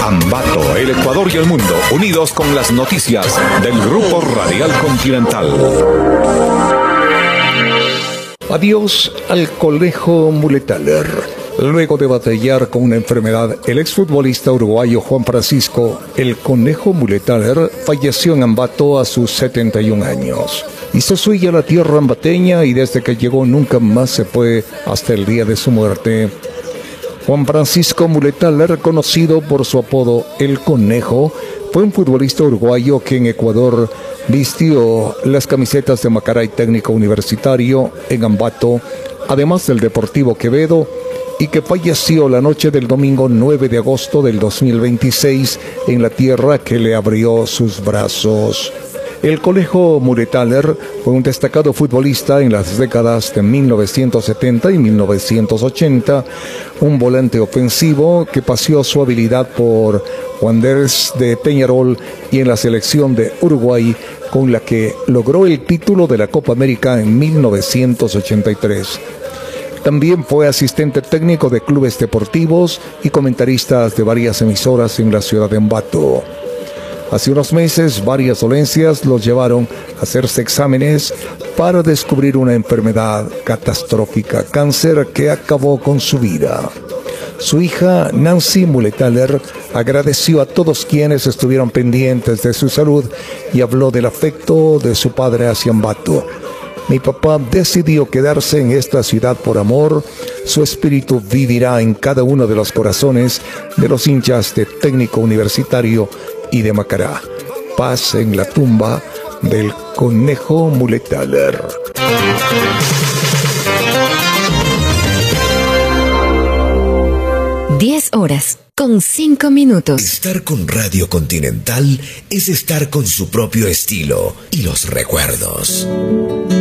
Ambato, el Ecuador y el mundo, unidos con las noticias del Grupo Radial Continental. Adiós al Conejo Muletaler. Luego de batallar con una enfermedad, el exfutbolista uruguayo Juan Francisco El Conejo Muletaler falleció en Ambato a sus 71 años. Hizo suya la tierra ambateña y desde que llegó nunca más se fue hasta el día de su muerte. Juan Francisco Muletaler, conocido por su apodo El Conejo, fue un futbolista uruguayo que en Ecuador vistió las camisetas de Macará y Técnico Universitario en Ambato, además del Deportivo Quevedo, y que falleció la noche del domingo 9 de agosto del 2026 en la tierra que le abrió sus brazos. El Conejo Muletaler fue un destacado futbolista en las décadas de 1970 y 1980, un volante ofensivo que paseó su habilidad por Wanderers de Peñarol y en la selección de Uruguay, con la que logró el título de la Copa América en 1983. También fue asistente técnico de clubes deportivos y comentarista de varias emisoras en la ciudad de Ambato. Hace unos meses, varias dolencias los llevaron a hacerse exámenes para descubrir una enfermedad catastrófica, cáncer que acabó con su vida. Su hija, Nancy Muletaler, agradeció a todos quienes estuvieron pendientes de su salud y habló del afecto de su padre hacia Ambato. Mi papá decidió quedarse en esta ciudad por amor. Su espíritu vivirá en cada uno de los corazones de los hinchas de Técnico Universitario y de Macará. Paz en la tumba del Conejo Muletaler. 10:05. Estar con Radio Continental es estar con su propio estilo y los recuerdos.